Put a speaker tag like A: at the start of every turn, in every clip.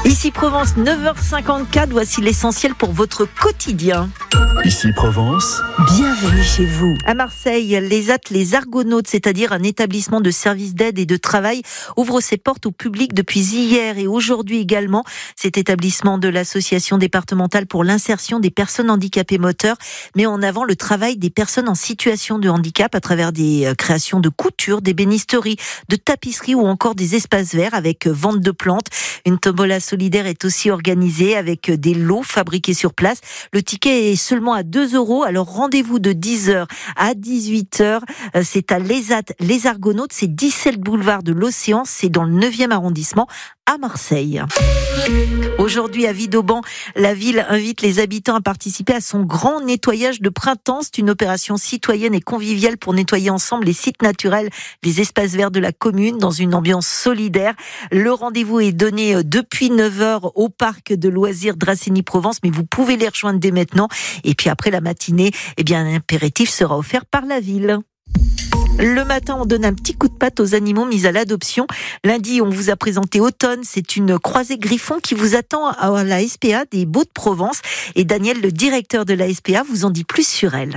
A: Ici Provence, 9h54, voici l'essentiel pour votre quotidien.
B: Ici Provence,
A: bienvenue chez vous. À Marseille, les Argonautes, c'est-à-dire un établissement de services d'aide et de travail, ouvre ses portes au public depuis hier et aujourd'hui également. Cet établissement de l'association départementale pour l'insertion des personnes handicapées moteurs met en avant le travail des personnes en situation de handicap à travers des créations de couture, d'ébénisterie, de tapisserie ou encore des espaces verts avec vente de plantes. Une tombola solidaire est aussi organisée avec des lots fabriqués sur place. Le ticket est seulement à 2 €. Alors rendez-vous de 10h à 18h. C'est à l'ESAT, les Argonautes. C'est 17 boulevard de l'Océan. C'est dans le 9e arrondissement à Marseille. Aujourd'hui, à Vidauban, la ville invite les habitants à participer à son grand nettoyage de printemps. C'est une opération citoyenne et conviviale pour nettoyer ensemble les sites naturels, les espaces verts de la commune dans une ambiance solidaire. Le rendez-vous est donné depuis 9h au parc de loisirs Dracénie-Provence, mais vous pouvez les rejoindre dès maintenant. Et puis après la matinée, un apéritif sera offert par la ville. Le matin, on donne un petit coup de patte aux animaux mis à l'adoption. Lundi, on vous a présenté Automne. C'est une croisée griffon qui vous attend à la SPA des Baux-de-Provence. Et Daniel, le directeur de la SPA, vous en dit plus sur elle.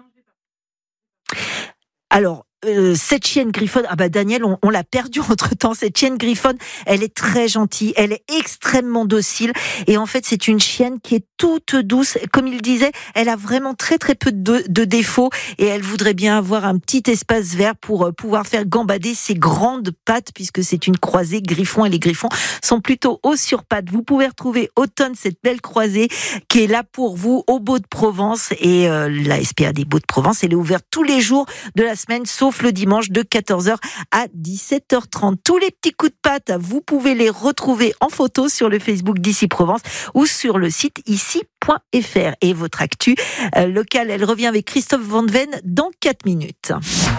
A: Alors, cette chienne griffonne, Daniel, on l'a perdue entre-temps. Cette chienne griffonne, elle est très gentille, elle est extrêmement docile. Et en fait, c'est une chienne qui est toute douce. Comme il disait, elle a vraiment très très peu de défauts. Et elle voudrait bien avoir un petit espace vert pour pouvoir faire gambader ses grandes pattes, puisque c'est une croisée griffon. Et les griffons sont plutôt hauts sur pattes. Vous pouvez retrouver Automne, cette belle croisée qui est là pour vous au Baux-de-Provence. Et la SPA des Baux-de-Provence, elle est ouverte tous les jours de la semaine, sauf le dimanche de 14h à 17h30. Tous les petits coups de patte, vous pouvez les retrouver en photo sur le Facebook d'Ici Provence ou sur le site ici.fr. Et votre actu locale, elle revient avec Christophe Van Ven dans 4 minutes.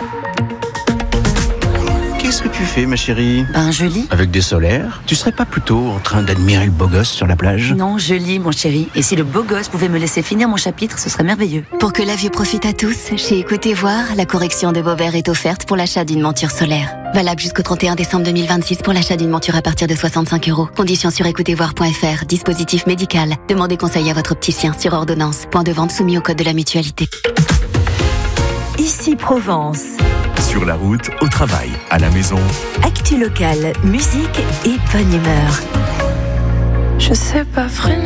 B: qu'est-ce que tu fais, ma chérie?
C: Je lis.
B: Avec des solaires? Tu serais pas plutôt en train d'admirer le beau gosse sur la plage?
C: Non, je lis, mon chéri. Et si le beau gosse pouvait me laisser finir mon chapitre, ce serait merveilleux.
D: Pour que la vue profite à tous, chez Écoutez Voir, la correction de vos verres est offerte pour l'achat d'une monture solaire. Valable jusqu'au 31 décembre 2026 pour l'achat d'une monture à partir de 65 €. Conditions sur écoutezvoir.fr. Dispositif médical. Demandez conseil à votre opticien sur ordonnance. Point de vente soumis au code de la mutualité.
A: Ici Provence.
E: Sur la route, au travail, à la maison.
A: Actu locale, musique et bonne humeur.
F: Je sais pas freiner.